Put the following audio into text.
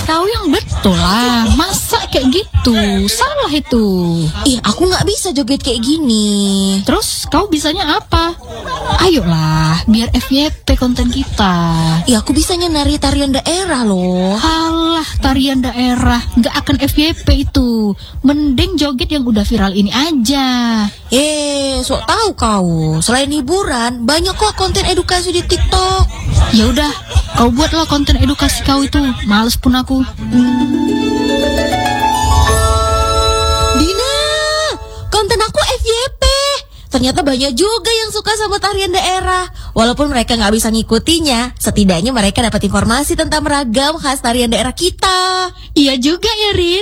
Kau yang betul lah, masa kayak gitu? Salah itu. Ih, aku nggak bisa joget kayak gini. Terus kau bisanya apa? Ayolah, biar FYP konten kita. Ih, aku bisanya nari tarian daerah loh. Halah, tarian daerah nggak akan FYP itu. Mending joget yang udah viral ini aja. Sok tahu kau. Selain hiburan, banyak kok konten edukasi di TikTok. Ya udah, kau buatlah konten edukasi kau itu. Males pun aku. Dina, konten aku FYP. Ternyata banyak juga yang suka sama tarian daerah. Walaupun mereka nggak bisa ngikutinya, setidaknya mereka dapat informasi tentang ragam khas tarian daerah kita. Iya juga ya, Rin.